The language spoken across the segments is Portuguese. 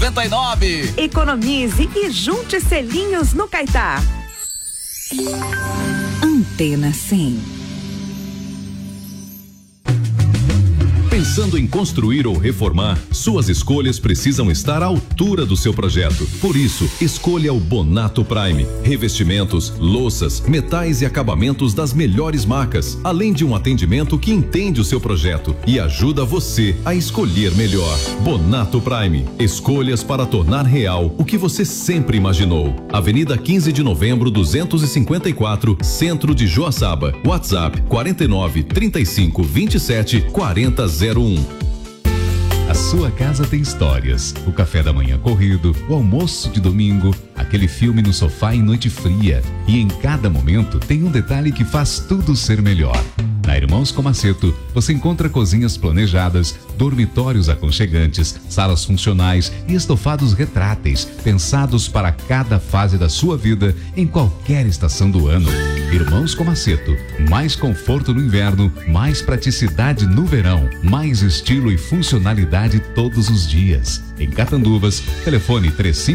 999. Economize e junte selinhos no Caetá. Antena 100. Pensando em construir ou reformar, suas escolhas precisam estar à altura do seu projeto. Por isso, escolha o Bonato Prime. Revestimentos, louças, metais e acabamentos das melhores marcas, além de um atendimento que entende o seu projeto e ajuda você a escolher melhor. Bonato Prime. Escolhas para tornar real o que você sempre imaginou. Avenida 15 de Novembro, 254, Centro de Joaçaba. WhatsApp 49 35 27 40 01. A sua casa tem histórias. O café da manhã corrido, o almoço de domingo, aquele filme no sofá em noite fria. E em cada momento tem um detalhe que faz tudo ser melhor. Na Irmãos Comaceto, você encontra cozinhas planejadas, dormitórios aconchegantes, salas funcionais e estofados retráteis, pensados para cada fase da sua vida, em qualquer estação do ano. Irmãos Comaceto, mais conforto no inverno, mais praticidade no verão, mais estilo e funcionalidade todos os dias. Em Catanduvas, telefone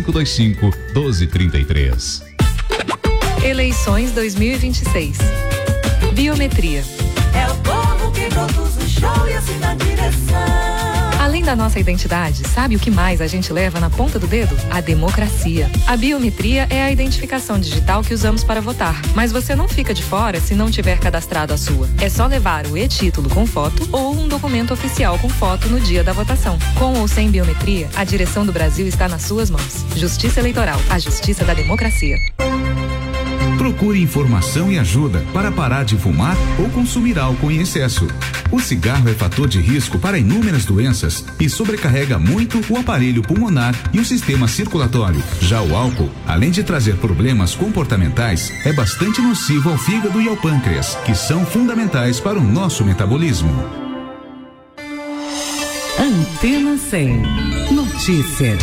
3525-1233. Eleições 2026. Biometria. É o povo que produz o show e assim na direção. Além da nossa identidade, sabe o que mais a gente leva na ponta do dedo? A democracia. A biometria é a identificação digital que usamos para votar. Mas você não fica de fora se não tiver cadastrado a sua. É só levar o e-título com foto ou um documento oficial com foto no dia da votação. Com ou sem biometria, a direção do Brasil está nas suas mãos. Justiça Eleitoral, a justiça da democracia. Procure informação e ajuda para parar de fumar ou consumir álcool em excesso. O cigarro é fator de risco para inúmeras doenças e sobrecarrega muito o aparelho pulmonar e o sistema circulatório. Já o álcool, além de trazer problemas comportamentais, é bastante nocivo ao fígado e ao pâncreas, que são fundamentais para o nosso metabolismo. Antena 100. Notícias.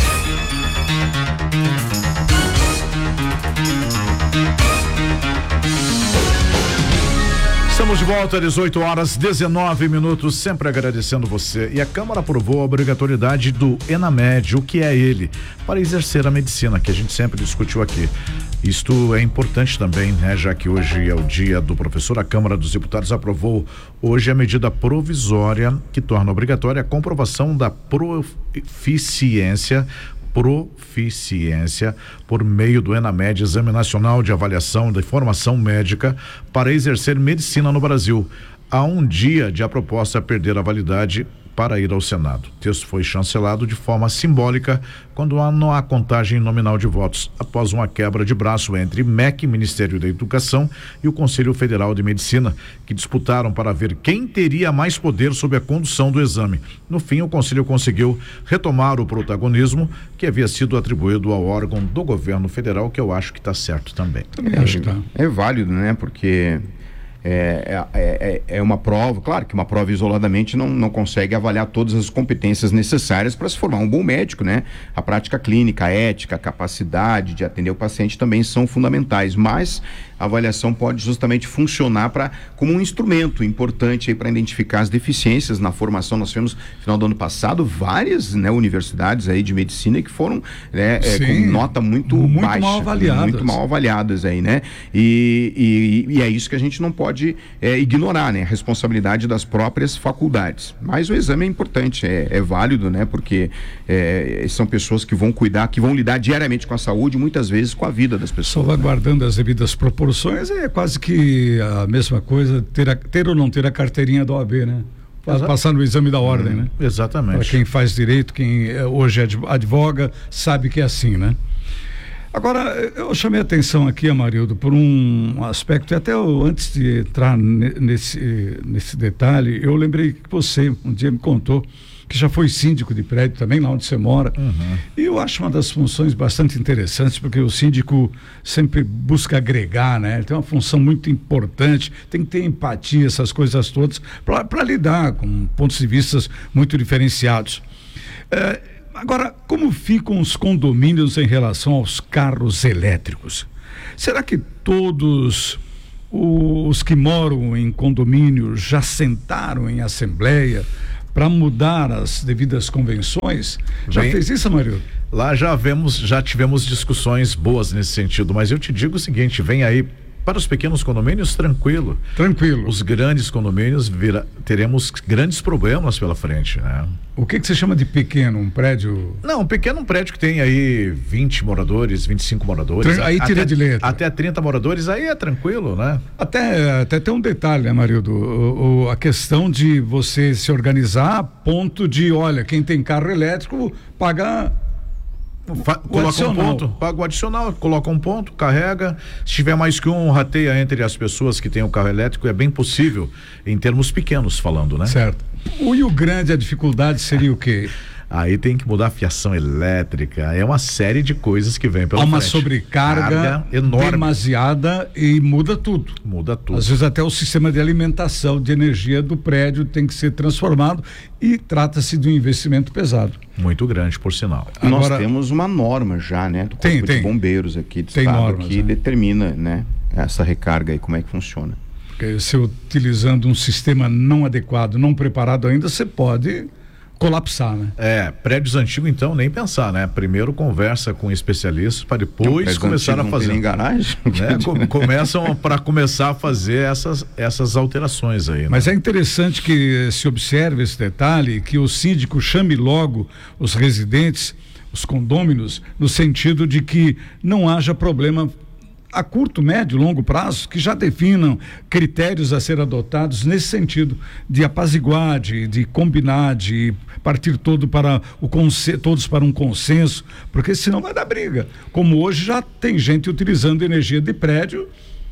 Estamos de volta às 18h19, sempre agradecendo você. E a Câmara aprovou a obrigatoriedade do ENAMED, o que é ele, para exercer a medicina, que a gente sempre discutiu aqui. Isto é importante também, né? Já que hoje é o dia do professor, a Câmara dos Deputados aprovou hoje a medida provisória que torna obrigatória a comprovação da proficiência por meio do ENAMED, Exame Nacional de Avaliação da Formação Médica, para exercer medicina no Brasil. Há um dia de a proposta perder a validade para ir ao Senado. O texto foi chancelado de forma simbólica quando não há contagem nominal de votos, após uma quebra de braço entre MEC, Ministério da Educação, e o Conselho Federal de Medicina, que disputaram para ver quem teria mais poder sobre a condução do exame. No fim, o Conselho conseguiu retomar o protagonismo que havia sido atribuído ao órgão do governo federal, que eu acho que está certo também. Também acho que é válido, né? Porque é uma prova, claro que uma prova isoladamente não consegue avaliar todas as competências necessárias para se formar um bom médico, né? A prática clínica, a ética, a capacidade de atender o paciente também são fundamentais, mas a avaliação pode justamente funcionar como um instrumento importante para identificar as deficiências na formação. Nós tivemos, no final do ano passado, várias, né, universidades aí de medicina que foram, né, com nota muito baixa, muito mal avaliadas aí, né? E é isso que a gente não pode ignorar, né? A responsabilidade das próprias faculdades. Mas o exame é importante, é válido, né? Porque são pessoas que vão cuidar, que vão lidar diariamente com a saúde, muitas vezes com a vida das pessoas. Salvaguardando, né, as devidas proporções, é quase que a mesma coisa ter ou não ter a carteirinha da OAB, né? Passar no exame da ordem, né? Exatamente. Para quem faz direito, quem hoje advoga, sabe que é assim, né? Agora, eu chamei a atenção aqui, Amarildo, por um aspecto, e até antes de entrar nesse detalhe, eu lembrei que você um dia me contou que já foi síndico de prédio também, lá onde você mora. Uhum. E eu acho uma das funções bastante interessantes, porque o síndico sempre busca agregar, né? Ele tem uma função muito importante, tem que ter empatia, essas coisas todas, para lidar com pontos de vista muito diferenciados. Agora, como ficam os condomínios em relação aos carros elétricos? Será que todos os que moram em condomínio já sentaram em assembleia para mudar as devidas convenções. Já fez isso, Amarildo? Lá já tivemos discussões boas nesse sentido, mas eu te digo o seguinte, vem aí para os pequenos condomínios, tranquilo. Os grandes condomínios teremos grandes problemas pela frente, né? O que você chama de pequeno? Um prédio? Não, um pequeno prédio que tem aí 20 moradores, 25 moradores. Aí tira de letra. Até 30 moradores, aí é tranquilo, né? Até tem um detalhe, né, Marildo? A questão de você se organizar a ponto de, olha, quem tem carro elétrico paga... Coloca um ponto, paga o adicional, coloca um ponto, carrega. Se tiver mais que um, rateia entre as pessoas que têm o carro elétrico, é bem possível, em termos pequenos falando, né? Certo. E o grande, a dificuldade seria o quê? Aí tem que mudar a fiação elétrica, é uma série de coisas que vem pela frente. Há uma sobrecarga enorme, demasiada, e muda tudo. Muda tudo. Às vezes até o sistema de alimentação de energia do prédio tem que ser transformado, e trata-se de um investimento pesado. Muito grande, por sinal. Nós temos uma norma já, né? Do Corpo de Bombeiros aqui do estado, normas, que determina, né, essa recarga aí, como é que funciona. Porque se utilizando um sistema não adequado, não preparado ainda, você pode colapsar, né? Prédios antigos, então, nem pensar, né? Primeiro conversa com especialistas para depois começar a fazer. Não tem garagem? Né? Começam para começar a fazer essas alterações aí. Né? Mas é interessante que se observe esse detalhe, que o síndico chame logo os residentes, os condôminos, no sentido de que não haja problema a curto, médio, longo prazo, que já definam critérios a ser adotados nesse sentido de apaziguar, de combinar, de partir todos para um consenso, porque senão vai dar briga. Como hoje já tem gente utilizando energia de prédio.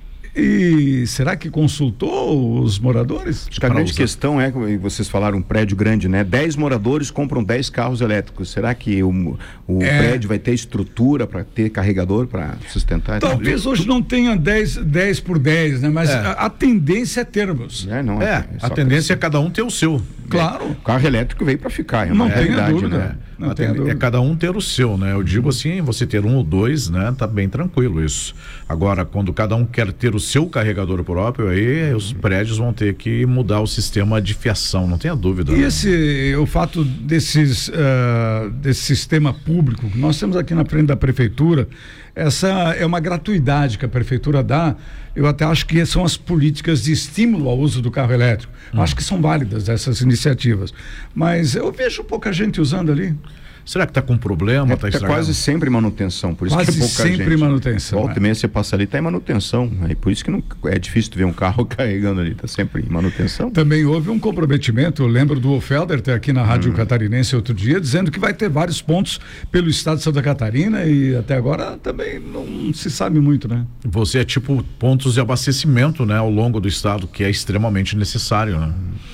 E será que consultou os moradores? Acho que a grande questão é, vocês falaram, um prédio grande, né? 10 moradores compram 10 carros elétricos. Será que o prédio vai ter estrutura para ter carregador para sustentar? Talvez hoje não tenha 10 por 10, né? Mas a tendência é termos. A tendência é cada um ter o seu. Claro. O carro elétrico veio para ficar, é uma não realidade, dúvida, né? Não tem dúvida. É cada um ter o seu, né? Eu digo assim, você ter um ou dois, né? Tá bem tranquilo isso. Agora, quando cada um quer ter o seu carregador próprio, aí os prédios vão ter que mudar o sistema de fiação, não tenha dúvida. E o fato desse sistema público que nós temos aqui na frente da prefeitura, essa é uma gratuidade que a prefeitura dá. Eu até acho que são as políticas de estímulo ao uso do carro elétrico. Acho que são válidas essas iniciativas. Mas eu vejo pouca gente usando ali. Será que está com problema? Tá quase sempre manutenção, por isso quase que é pouca gente. Sempre manutenção. Volta e meia você passa ali, está em manutenção. Aí por isso que não é difícil ver um carro carregando ali, está sempre em manutenção. Também houve um comprometimento, eu lembro do Felder aqui na Rádio Catarinense outro dia, dizendo que vai ter vários pontos pelo estado de Santa Catarina, e até agora também não se sabe muito, né? Você é tipo pontos de abastecimento, né, ao longo do estado, que é extremamente necessário, né?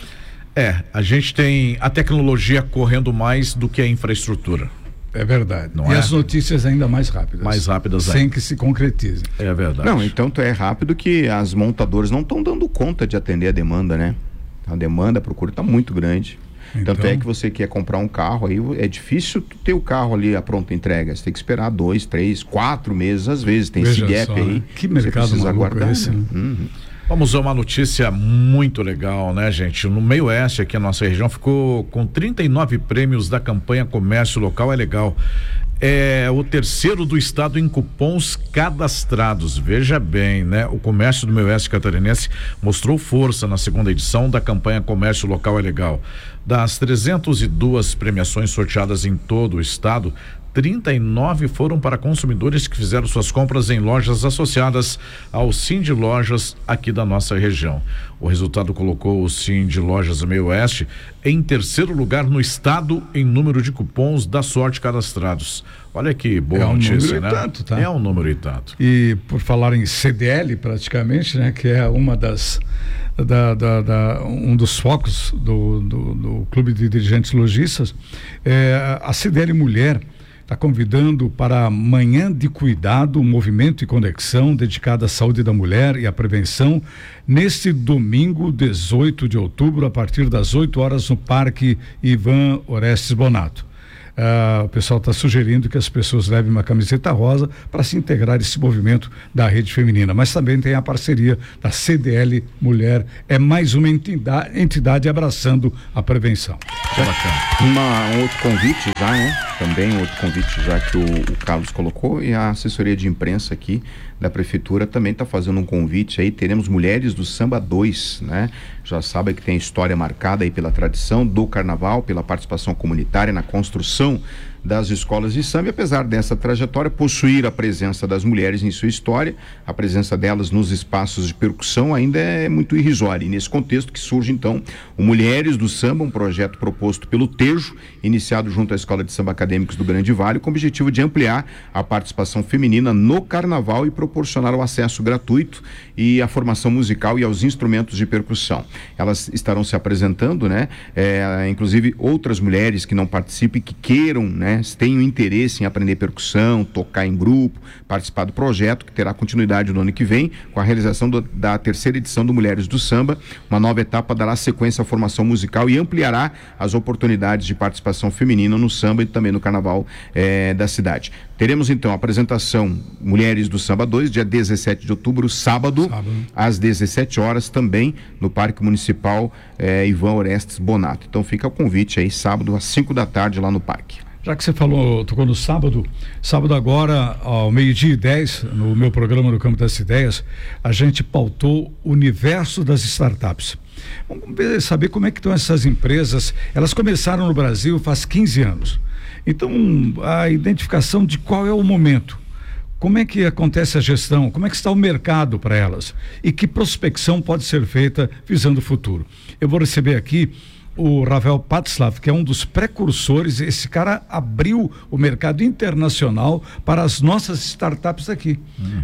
A gente tem a tecnologia correndo mais do que a infraestrutura. É verdade. As notícias ainda mais rápidas. Mais rápidas sem ainda. Que se concretize. É verdade. Não, então é rápido que as montadoras não estão dando conta de atender a demanda, né? A demanda, a procura está muito grande. Então, tanto é que você quer comprar um carro, aí é difícil ter o carro ali a pronta entrega. Você tem que esperar 2, 3, 4 meses, às vezes. Tem esse gap aí. Né? Que mercado maluco é esse, né? Vamos a uma notícia muito legal, né, gente? No Meio Oeste, aqui na nossa região, ficou com 39 prêmios da campanha Comércio Local é Legal. É o terceiro do estado em cupons cadastrados. Veja bem, né? O comércio do Meio Oeste catarinense mostrou força na segunda edição da campanha Comércio Local é Legal. Das 302 premiações sorteadas em todo o estado, 39 foram para consumidores que fizeram suas compras em lojas associadas ao Sind Lojas aqui da nossa região. O resultado colocou o Sind Lojas Meio Oeste em terceiro lugar no estado em número de cupons da sorte cadastrados. Olha que boa notícia, né? Tanto, tá? É um número e tanto. E por falar em CDL, praticamente, né? Que é uma das um dos focos do Clube de Dirigentes Lojistas, a CDL Mulher está convidando para a Manhã de Cuidado, Movimento e Conexão, dedicada à saúde da mulher e à prevenção, neste domingo, 18 de outubro, a partir das 8 horas, no Parque Ivan Orestes Bonato. O pessoal está sugerindo que as pessoas levem uma camiseta rosa para se integrar esse movimento da rede feminina, mas também tem a parceria da CDL Mulher, é mais uma entidade abraçando a prevenção. Um outro convite já, né? Também um outro convite já que o Carlos colocou, e a assessoria de imprensa aqui da prefeitura também está fazendo um convite aí. Teremos Mulheres do Samba 2, né? Já sabe que tem história marcada aí pela tradição do carnaval, pela participação comunitária na construção das escolas de samba, e apesar dessa trajetória possuir a presença das mulheres em sua história, a presença delas nos espaços de percussão ainda é muito irrisória, e nesse contexto que surge então o Mulheres do Samba, um projeto proposto pelo Tejo, iniciado junto à Escola de Samba Acadêmicos do Grande Vale, com o objetivo de ampliar a participação feminina no carnaval e proporcionar o acesso gratuito e a formação musical e aos instrumentos de percussão. Elas estarão se apresentando, né? Inclusive outras mulheres que não participem, que queiram, né, tenham interesse em aprender percussão, tocar em grupo, participar do projeto, que terá continuidade no ano que vem, com a realização da terceira edição do Mulheres do Samba. Uma nova etapa dará sequência à formação musical e ampliará as oportunidades de participação feminina no samba e também no carnaval da cidade. Teremos então a apresentação Mulheres do Samba 2, dia 17 de outubro, sábado, às 17 horas, também no Parque Municipal Ivan Orestes Bonato. Então fica o convite aí, sábado às 5 da tarde lá no parque. Já que você tocou no sábado agora, ao 12:10, no meu programa no Campo das Ideias, a gente pautou o universo das startups. Vamos saber como é que estão essas empresas. Elas começaram no Brasil faz 15 anos. Então, a identificação de qual é o momento, como é que acontece a gestão, como é que está o mercado para elas e que prospecção pode ser feita visando o futuro. Eu vou receber aqui o Rafael Patzlaff, que é um dos precursores. Esse cara abriu o mercado internacional para as nossas startups aqui.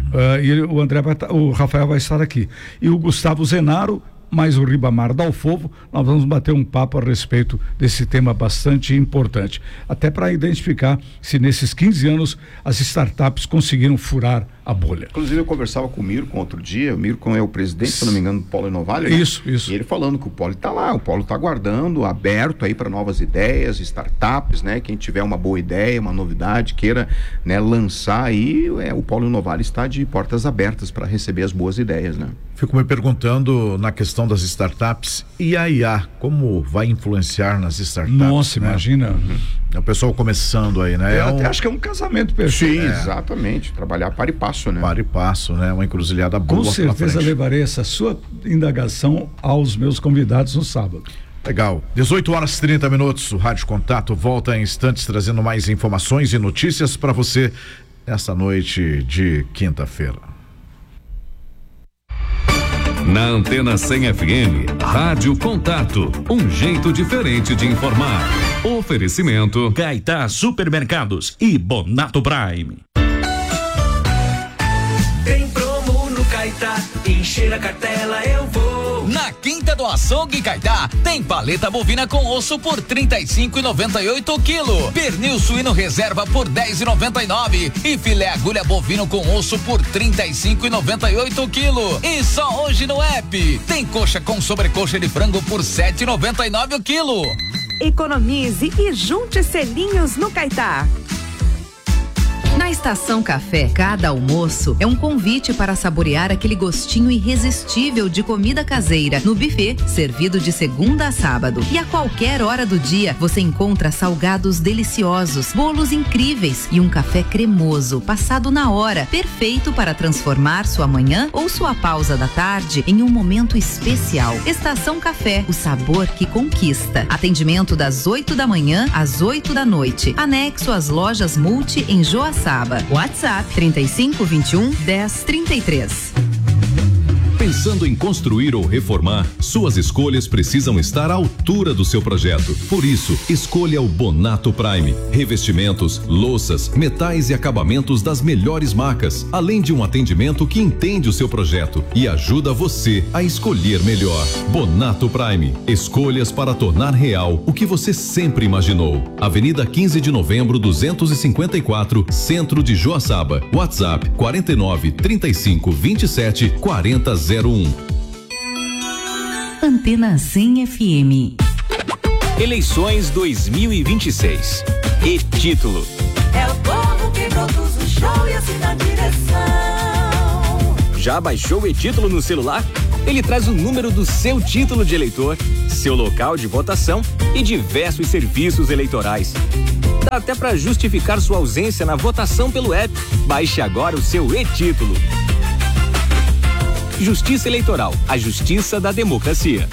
O Rafael vai estar aqui. E o Gustavo Zenaro, mais o Ribamar Dalfovo, nós vamos bater um papo a respeito desse tema bastante importante, até para identificar se nesses 15 anos as startups conseguiram furar a bolha. Inclusive eu conversava com o Mirko outro dia. O Mirko é o presidente, se não me engano, do Polo Inovalho, né? Isso. E ele falando que o Polo está lá, o Polo está aguardando, aberto aí para novas ideias, startups, né? Quem tiver uma boa ideia, uma novidade, queira, né, lançar aí, o Polo Inovalho está de portas abertas para receber as boas ideias, né? Fico me perguntando na questão das startups, e a IA, como vai influenciar nas startups? Nossa, né? Imagina. É o pessoal começando aí, né? Eu até acho que é um casamento perfeito. Sim, exatamente. Trabalhar para e passo, né? Para e passo, né? Uma encruzilhada boa. Com certeza levarei essa sua indagação aos meus convidados no sábado. Legal. 18h30. O Rádio Contato volta em instantes trazendo mais informações e notícias para você nesta noite de quinta-feira. Na Antena 100 FM, Rádio Contato, um jeito diferente de informar. Oferecimento Caetá Supermercados e Bonato Prime. Tem promo no Caetá, encher a cartela eu vou. Na quinta do açougue Caetá, tem paleta bovina com osso por R$35,98 quilo, pernil suíno reserva por R$10,99 e filé agulha bovino com osso por R$35,98 quilo. E só hoje no app tem coxa com sobrecoxa de frango por R$7,99 o quilo. Economize e junte selinhos no Caetá. Na Estação Café, cada almoço é um convite para saborear aquele gostinho irresistível de comida caseira no buffet, servido de segunda a sábado. E a qualquer hora do dia, você encontra salgados deliciosos, bolos incríveis e um café cremoso, passado na hora, perfeito para transformar sua manhã ou sua pausa da tarde em um momento especial. Estação Café, o sabor que conquista. Atendimento das 8 da manhã às 8 da noite. Anexo às lojas Multi em Joaçaba. WhatsApp 3521-1033. Pensando em construir ou reformar, suas escolhas precisam estar à altura do seu projeto. Por isso, escolha o Bonato Prime. Revestimentos, louças, metais e acabamentos das melhores marcas, além de um atendimento que entende o seu projeto e ajuda você a escolher melhor. Bonato Prime. Escolhas para tornar real o que você sempre imaginou. Avenida 15 de Novembro, 254, Centro de Joaçaba. WhatsApp 49 35 27 40 01. Antena 100 FM. Eleições 2026. E-título. É o povo que produz o show e assina a direção. Já baixou o e-título no celular? Ele traz o número do seu título de eleitor, seu local de votação e diversos serviços eleitorais. Dá até para justificar sua ausência na votação pelo app. Baixe agora o seu e-título. Justiça Eleitoral, a justiça da democracia.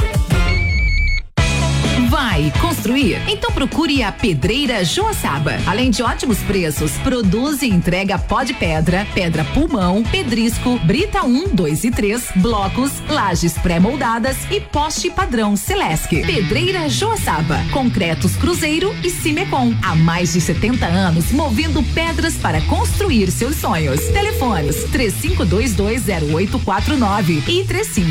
Vai construir? Então procure a Pedreira Joaçaba. Além de ótimos preços, produz e entrega pó de pedra, pedra pulmão, pedrisco, brita 1, 2 e 3, blocos, lajes pré-moldadas e poste padrão Celesc. Pedreira Joaçaba, concretos Cruzeiro e Cimecon. Há mais de 70 anos movendo pedras para construir seus sonhos. Telefones 35220849 e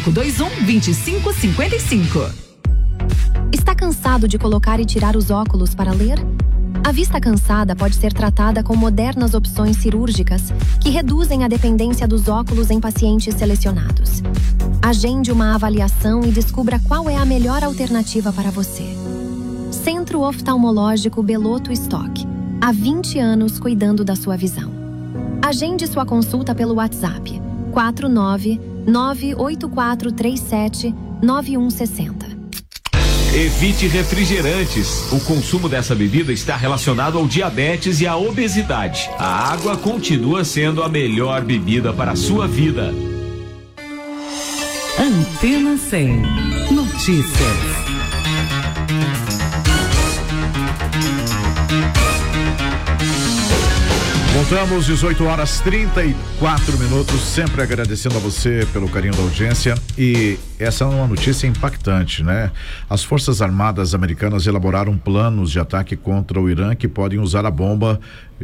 3521-2555. Está cansado de colocar e tirar os óculos para ler? A vista cansada pode ser tratada com modernas opções cirúrgicas que reduzem a dependência dos óculos em pacientes selecionados. Agende uma avaliação e descubra qual é a melhor alternativa para você. Centro Oftalmológico Belotto Stock. Há 20 anos cuidando da sua visão. Agende sua consulta pelo WhatsApp 49984379160. Evite refrigerantes. O consumo dessa bebida está relacionado ao diabetes e à obesidade. A água continua sendo a melhor bebida para a sua vida. Antena 100. Notícias. Voltamos, 18h34, sempre agradecendo a você pelo carinho da audiência. E essa é uma notícia impactante, né? As Forças Armadas americanas elaboraram planos de ataque contra o Irã que podem usar a bomba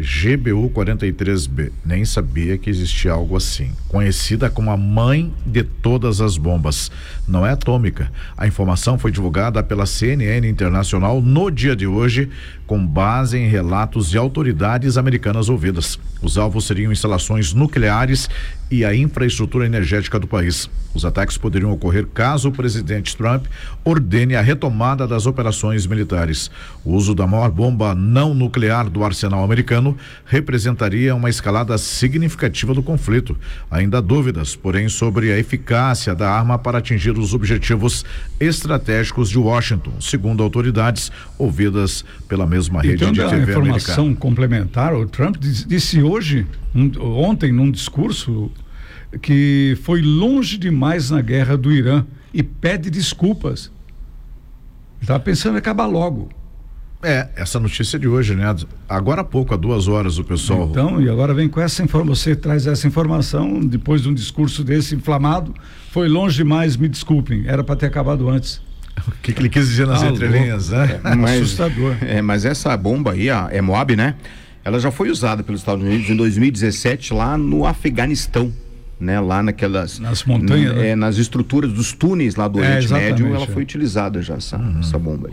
GBU-43B. Nem sabia que existia algo assim. Conhecida como a mãe de todas as bombas. Não é atômica. A informação foi divulgada pela CNN Internacional no dia de hoje, com base em relatos de autoridades americanas ouvidas. Os alvos seriam instalações nucleares e a infraestrutura energética do país. Os ataques poderiam ocorrer caso o presidente Trump ordene a retomada das operações militares. O uso da maior bomba não nuclear do arsenal americano representaria uma escalada significativa do conflito. Ainda há dúvidas, porém, sobre a eficácia da arma para atingir os objetivos estratégicos de Washington, segundo autoridades ouvidas pela mesma rede de TV americana. Informação complementar, o Trump disse ontem num discurso que foi longe demais na guerra do Irã e pede desculpas. Estava pensando em acabar logo. Essa notícia de hoje, né? Agora há pouco, há 2 horas, o pessoal... Então, e agora vem com essa informação, você traz essa informação, depois de um discurso desse inflamado, foi longe demais, me desculpem, era para ter acabado antes. O que ele quis dizer nas entrelinhas, né? Assustador. Mas essa bomba aí, a Moab, né? Ela já foi usada pelos Estados Unidos em 2017 lá no Afeganistão, né? Lá naquelas... Nas montanhas, né? Nas estruturas dos túneis lá do Oriente Médio, ela foi utilizada já, essa bomba aí.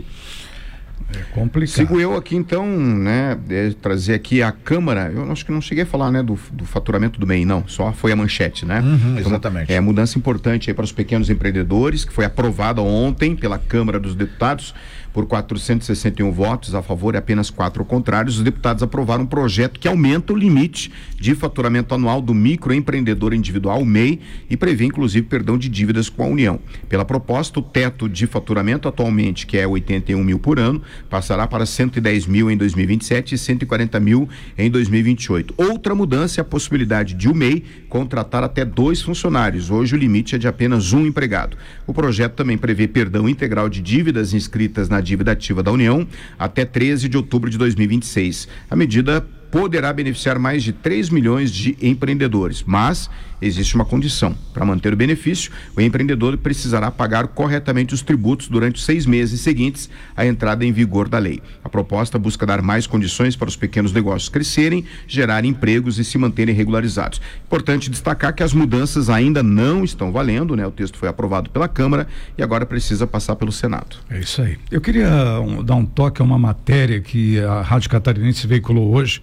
É complicado. Sigo eu aqui então, né? Trazer aqui a Câmara, eu acho que não cheguei a falar, né? Do faturamento do MEI, não, só foi a manchete, né? Então, exatamente. Mudança importante aí para os pequenos empreendedores, que foi aprovada ontem pela Câmara dos Deputados por 461 votos a favor e apenas 4 contrários. Os deputados aprovaram um projeto que aumenta o limite de faturamento anual do microempreendedor individual, MEI, e prevê inclusive perdão de dívidas com a União. Pela proposta, o teto de faturamento atualmente, que é 81 mil por ano, passará para 110 mil em 2027 e 140 mil em 2028. Outra mudança é a possibilidade de o MEI contratar até 2 funcionários. Hoje o limite é de apenas 1 empregado. O projeto também prevê perdão integral de dívidas inscritas na dívida ativa da União até 13 de outubro de 2026. A medida poderá beneficiar mais de 3 milhões de empreendedores, mas existe uma condição. Para manter o benefício, o empreendedor precisará pagar corretamente os tributos durante os 6 meses seguintes à entrada em vigor da lei. A proposta busca dar mais condições para os pequenos negócios crescerem, gerar empregos e se manterem regularizados. Importante destacar que as mudanças ainda não estão valendo, né? O texto foi aprovado pela Câmara e agora precisa passar pelo Senado. É isso aí. Eu queria dar um toque a uma matéria que a Rádio Catarinense veiculou hoje,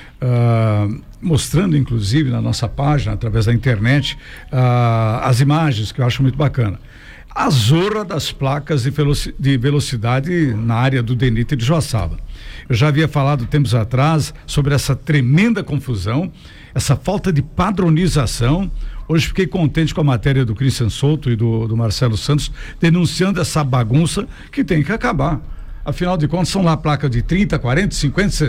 mostrando inclusive na nossa página, através da internet, as imagens, que eu acho muito bacana. a zorra das placas de velocidade na área do DENIT de Joaçaba. Eu já havia falado tempos atrás sobre essa tremenda confusão, essa falta de padronização. Hoje fiquei contente com a matéria do Christian Souto e do Marcelo Santos, denunciando essa bagunça que tem que acabar. Afinal de contas, são lá placas de 30, 40, 50,